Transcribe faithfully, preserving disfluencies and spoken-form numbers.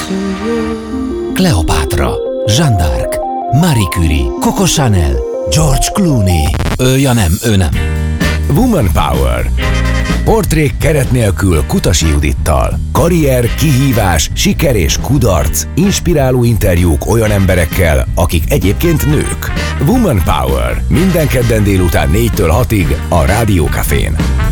Kleopátra, Jeanne d'Arc, Marie Curie, Coco Chanel, George Clooney. Ő, ja nem, ő nem. Woman Power. Portrék keret nélkül Kutasi Judittal. Karrier, kihívás, siker és kudarc. Inspiráló interjúk olyan emberekkel, akik egyébként nők. Woman Power. Minden kedden délután négytől hatig a Rádió Cafén.